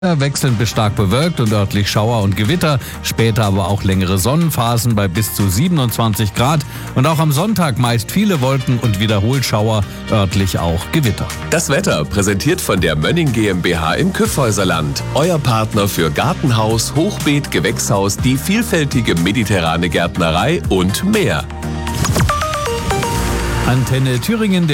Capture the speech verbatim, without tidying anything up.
Wechselnd bis stark bewölkt und örtlich Schauer und Gewitter, später aber auch längere Sonnenphasen bei bis zu siebenundzwanzig Grad und auch am Sonntag meist viele Wolken und wiederholt Schauer, örtlich auch Gewitter. Das Wetter präsentiert von der Mönning GmbH im Kyffhäuserland. Euer Partner für Gartenhaus, Hochbeet, Gewächshaus, die vielfältige mediterrane Gärtnerei und mehr. Antenne Thüringen.